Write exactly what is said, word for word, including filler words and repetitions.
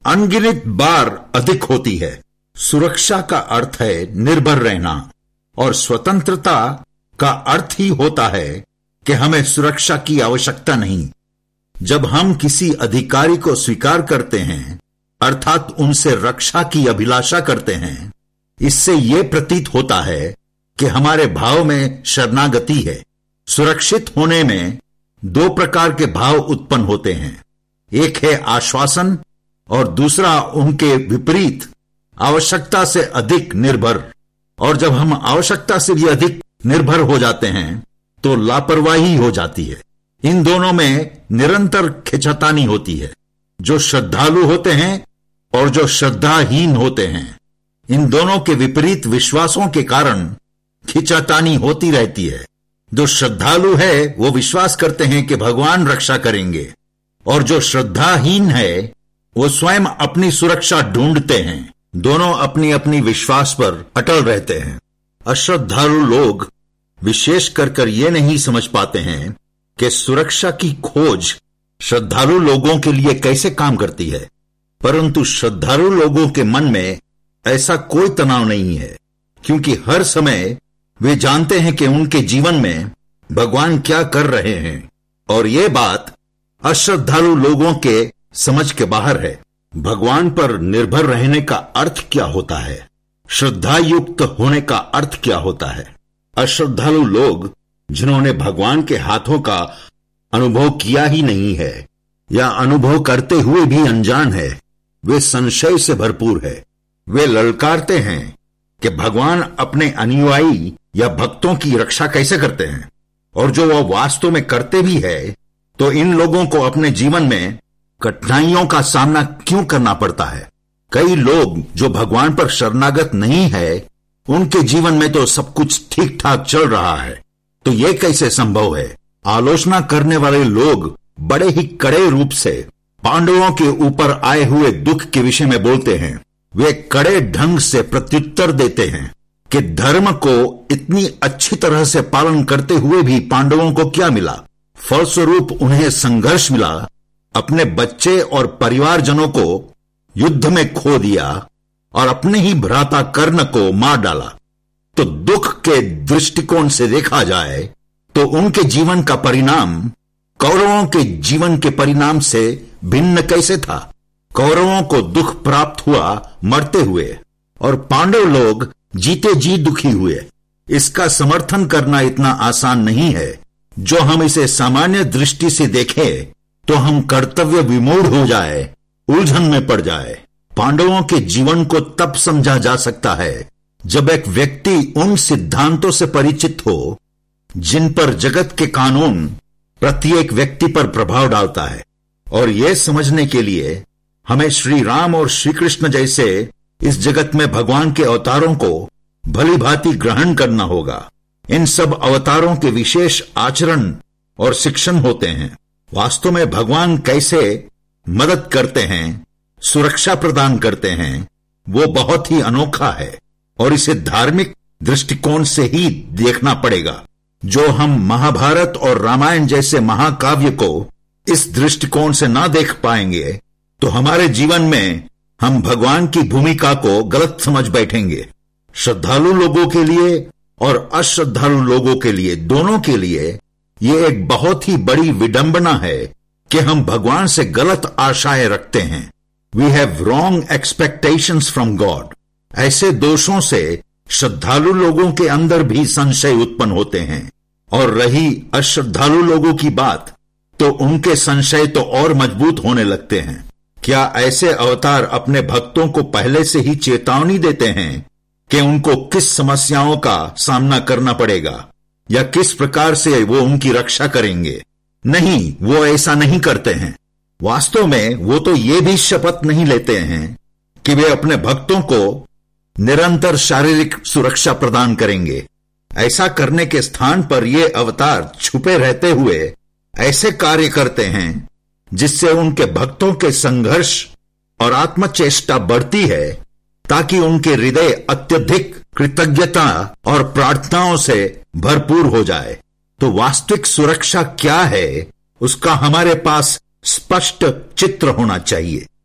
अनगिनत बार अधिक होती है। सुरक्षा का अर्थ है निर्भर रहना और स्वतंत्रता का अर्थ ही होता है कि हमें सुरक्षा की आवश्यकता नहीं। जब हम किसी अधिकारी को स्वीकार करते हैं अर्थात उनसे रक्षा की अभिलाषा करते हैं, इससे यह प्रतीत होता है कि हमारे भाव में शरणागति है। सुरक्षित होने में दो प्रकार के भाव उत्पन्न होते हैं, एक है आश्वासन और दूसरा उनके विपरीत आवश्यकता से अधिक निर्भर। और जब हम आवश्यकता से भी अधिक निर्भर हो जाते हैं तो लापरवाही हो जाती है। इन दोनों में निरंतर खिंचातानी होती है। जो श्रद्धालु होते हैं और जो श्रद्धाहीन होते हैं, इन दोनों के विपरीत विश्वासों के कारण खिंचातानी होती रहती है। जो श्रद्धालु है वो विश्वास करते हैं कि भगवान रक्षा करेंगे और जो श्रद्धाहीन है वो स्वयं अपनी सुरक्षा ढूंढते हैं। दोनों अपनी अपनी विश्वास पर अटल रहते हैं। अश्रद्धालु लोग विशेष कर कर ये नहीं समझ पाते हैं कि सुरक्षा की खोज श्रद्धालु लोगों के लिए कैसे काम करती है, परंतु श्रद्धालु लोगों के मन में ऐसा कोई तनाव नहीं है, क्योंकि हर समय वे जानते हैं कि उनके जीवन में भगवान क्या कर रहे हैं। और ये बात अश्रद्धालु लोगों के समझ के बाहर है। भगवान पर निर्भर रहने का अर्थ क्या होता है? श्रद्धा युक्त होने का अर्थ क्या होता है? अश्रद्धालु लोग जिन्होंने भगवान के हाथों का अनुभव किया ही नहीं है या अनुभव करते हुए भी अनजान है, वे संशय से भरपूर है। वे ललकारते हैं कि भगवान अपने अनुयायी या भक्तों की रक्षा कैसे करते हैं, और जो वह वास्तव में करते भी है तो इन लोगों को अपने जीवन में कठिनाइयों का सामना क्यों करना पड़ता है। कई लोग जो भगवान पर शरणागत नहीं है, उनके जीवन में तो सब कुछ ठीक ठाक चल रहा है, तो यह कैसे संभव है? आलोचना करने वाले लोग बड़े ही कड़े रूप से पांडवों के ऊपर आए हुए दुख के विषय में बोलते हैं। वे कड़े ढंग से प्रत्युत्तर देते हैं कि धर्म को इतनी अच्छी तरह से पालन करते हुए भी पांडवों को क्या मिला? फलस्वरूप उन्हें संघर्ष मिला, अपने बच्चे और परिवारजनों को युद्ध में खो दिया और अपने ही भ्राता कर्ण को मार डाला। तो दुख के दृष्टिकोण से देखा जाए तो उनके जीवन का परिणाम कौरवों के जीवन के परिणाम से भिन्न कैसे था? कौरवों को दुख प्राप्त हुआ मरते हुए और पांडव लोग जीते जी दुखी हुए। इसका समर्थन करना इतना आसान नहीं है। जो हम इसे सामान्य दृष्टि से देखें तो हम कर्तव्य विमूढ़ हो जाए, उलझन में पड़ जाए। पांडवों के जीवन को तब समझा जा सकता है जब एक व्यक्ति उन सिद्धांतों से परिचित हो जिन पर जगत के कानून प्रत्येक व्यक्ति पर प्रभाव डालता है। और यह समझने के लिए हमें श्री राम और श्री कृष्ण जैसे इस जगत में भगवान के अवतारों को भली भांति ग्रहण करना होगा। इन सब अवतारों के विशेष आचरण और शिक्षण होते हैं। वास्तव में भगवान कैसे मदद करते हैं, सुरक्षा प्रदान करते हैं, वो बहुत ही अनोखा है और इसे धार्मिक दृष्टिकोण से ही देखना पड़ेगा। जो हम महाभारत और रामायण जैसे महाकाव्य को इस दृष्टिकोण से ना देख पाएंगे तो हमारे जीवन में हम भगवान की भूमिका को गलत समझ बैठेंगे। श्रद्धालु लोगों के लिए और अश्रद्धालु लोगों के लिए, दोनों के लिए ये एक बहुत ही बड़ी विडंबना है कि हम भगवान से गलत आशाएं रखते हैं। We have wrong expectations from God. ऐसे दोषों से श्रद्धालु लोगों के अंदर भी संशय उत्पन्न होते हैं। और रही अश्रद्धालु लोगों की बात, तो उनके संशय तो और मजबूत होने लगते हैं। क्या ऐसे अवतार अपने भक्तों को पहले से ही चेतावनी देते हैं कि उनको किस समस्याओं का सामना करना पड़ेगा या किस प्रकार से वो उनकी रक्षा करेंगे? नहीं, वो ऐसा नहीं करते हैं। वास्तव में वो तो ये भी शपथ नहीं लेते हैं कि वे अपने भक्तों को निरंतर शारीरिक सुरक्षा प्रदान करेंगे। ऐसा करने के स्थान पर ये अवतार छुपे रहते हुए ऐसे कार्य करते हैं जिससे उनके भक्तों के संघर्ष और आत्मचेष्टा बढ़ती है, ताकि उनके हृदय अत्यधिक कृतज्ञता और प्रार्थनाओं से भरपूर हो जाए। तो वास्तविक सुरक्षा क्या है, उसका हमारे पास स्पष्ट चित्र होना चाहिए।